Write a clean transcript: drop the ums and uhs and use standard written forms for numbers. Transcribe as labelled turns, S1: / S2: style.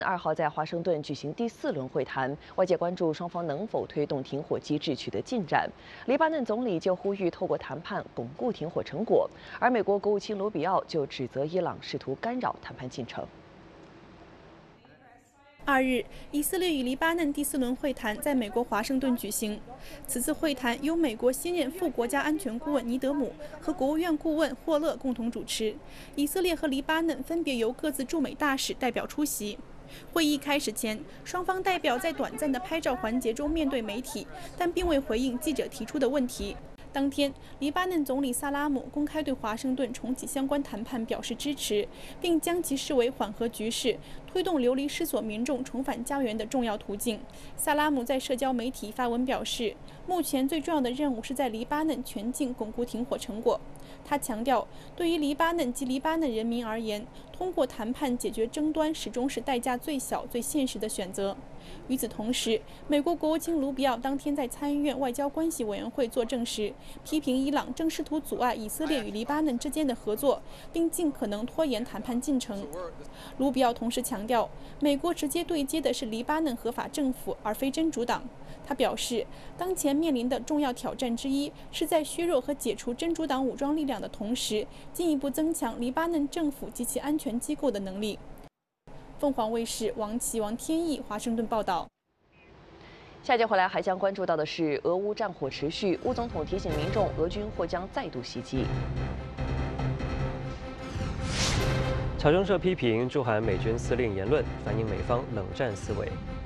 S1: 2号在华盛顿举行第4轮会谈，外界关注双方能否推动停火机制取得进展。黎巴嫩总理就呼吁透过谈判巩固停火成果，而美国国务卿卢比奥就指责伊朗试图干扰谈判进程。
S2: 2日，以色列与黎巴嫩第4轮会谈在美国华盛顿举行。此次会谈由美国新任副国家安全顾问尼德姆和国务院顾问霍勒共同主持，以色列和黎巴嫩分别由各自驻美大使代表出席。会议开始前，双方代表在短暂的拍照环节中面对媒体，但并未回应记者提出的问题。当天，黎巴嫩总理萨拉姆公开对华盛顿重启相关谈判表示支持，并将其视为缓和局势、推动流离失所民众重返家园的重要途径。萨拉姆在社交媒体发文表示，目前最重要的任务是在黎巴嫩全境巩固停火成果。他强调，对于黎巴嫩及黎巴嫩人民而言，通过谈判解决争端始终是代价最小、最现实的选择。与此同时，美国国务卿卢比奥当天在参议院外交关系委员会作证时，批评伊朗正试图阻碍以色列与黎巴嫩之间的合作，并尽可能拖延谈判进程。卢比奥同时强调，美国直接对接的是黎巴嫩合法政府，而非真主党。他表示，当前面临的重要挑战之一，是在削弱和解除真主党武装力量的同时，进一步增强黎巴嫩政府及其安全机构的能力。凤凰卫视王天意华盛顿报道。
S1: 下节回来还将关注到的是，俄乌战火持续，乌总统提醒民众，俄军或将再度袭击。
S3: 朝中社批评驻韩美军司令言论，反映美方冷战思维。